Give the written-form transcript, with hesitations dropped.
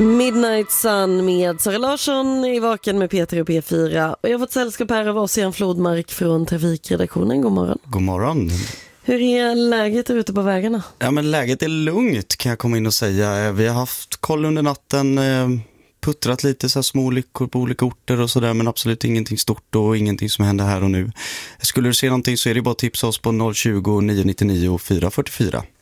Midnight Sun med Sara Larsson i Vaken med Peter och P4. Och jag har fått sällskap här av oss Jan Flodmark från trafikredaktionen. God morgon. God morgon. Hur är läget ute på vägarna? Ja, men läget är lugnt kan jag komma in och säga. Vi har haft koll under natten, puttrat lite så här små olyckor på olika orter och sådär, men absolut ingenting stort och ingenting som händer här och nu. Skulle du se någonting så är det bara att tipsa oss på 020 999 444.